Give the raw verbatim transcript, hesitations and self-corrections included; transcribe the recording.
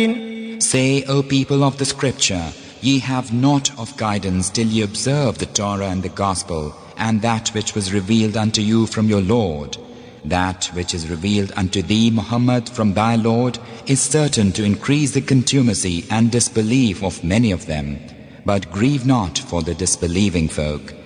Say, O people of the scripture, ye have not of guidance till ye observe the Torah and the Gospel, and that which was revealed unto you from your Lord. That which is revealed unto thee, Muhammad, from thy Lord, is certain to increase the contumacy and disbelief of many of them. But grieve not for the disbelieving folk.